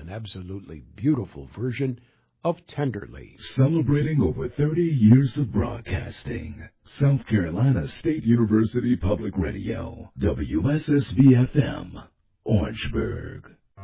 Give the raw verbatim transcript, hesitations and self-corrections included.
an absolutely beautiful version of Tenderly. Celebrating over thirty years of broadcasting. South Carolina State University Public Radio, W S S B F M, Orangeburg.